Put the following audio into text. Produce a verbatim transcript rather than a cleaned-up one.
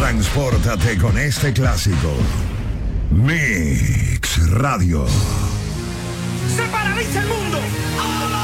Transpórtate con este clásico. Mix Radio. ¡Se paraliza el mundo! ¡Oh!